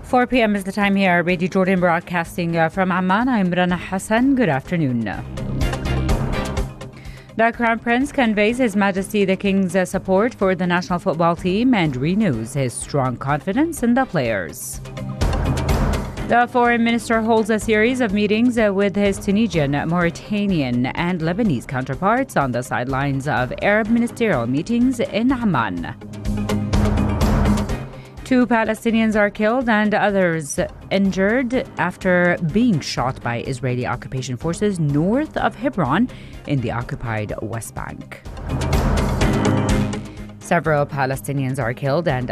4 p.m. is the time here. Radio Jordan broadcasting from Amman. I'm Rana Hassan. Good afternoon. The Crown Prince conveys His Majesty the King's support for the national football team and renews his strong confidence in the players. The Foreign Minister holds a series of meetings with his Tunisian, Mauritanian and Lebanese counterparts on the sidelines of Arab ministerial meetings in Amman. 2 Palestinians are killed and others injured after being shot by Israeli occupation forces north of Hebron in the occupied West Bank. Several Palestinians are killed and